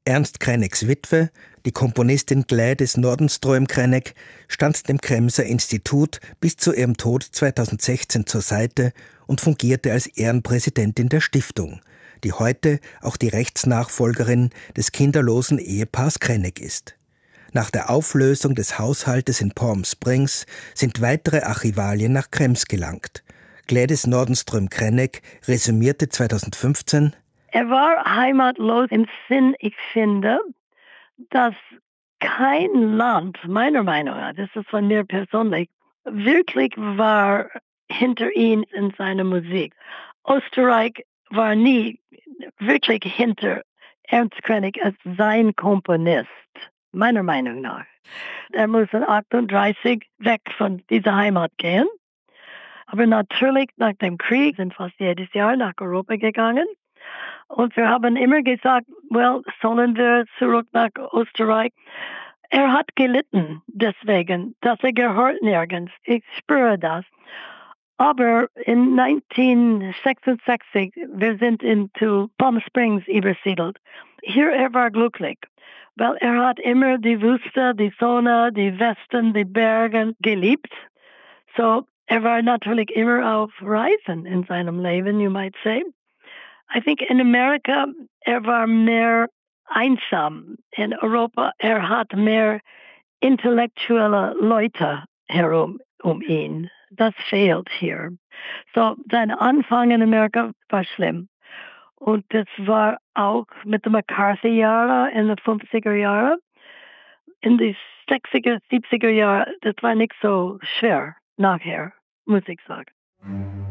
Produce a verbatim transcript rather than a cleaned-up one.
Ernst Kreineck's Witwe, die Komponistin Gladys Nordenström-Kreineck, stand dem Kremser Institut bis zu ihrem Tod zweitausendsechzehn zur Seite und fungierte als Ehrenpräsidentin der Stiftung, die heute auch die Rechtsnachfolgerin des kinderlosen Ehepaars Kreineck ist. Nach der Auflösung des Haushaltes in Palm Springs sind weitere Archivalien nach Krems gelangt. Gladys Nordenström-Kreineck resümierte zweitausendfünfzehn: Er war heimatlos im Sinn, ich finde, dass kein Land, meiner Meinung nach, das ist von mir persönlich, wirklich war hinter ihm in seiner Musik. Österreich war nie wirklich hinter Ernst Kreineck als sein Komponist, meiner Meinung nach. Er muss in achtunddreißig weg von dieser Heimat gehen. Aber natürlich nach dem Krieg sind fast jedes Jahr nach Europa gegangen. Und wir haben immer gesagt, well, sollen wir zurück nach Österreich? Er hat gelitten deswegen, dass er gehört nirgends. Ich spüre das. Aber in neunzehnhundertsechsundsechzig, wir sind into Palm Springs übersiedelt. Hier er war glücklich, weil er hat immer die Wüste, die Sonne, die Westen, die Berge geliebt. So, er war natürlich immer auf Reisen in seinem Leben, you might say. I think in Amerika, er war mehr einsam. In Europa, er hat mehr intellektuelle Leute herum um ihn. Das fehlt hier. So, sein Anfang in Amerika war schlimm. Und das war auch mit den McCarthy-Jahren in den fünfziger Jahren. In die sechziger, siebziger Jahre, das war nicht so schwer nachher, muss ich sagen.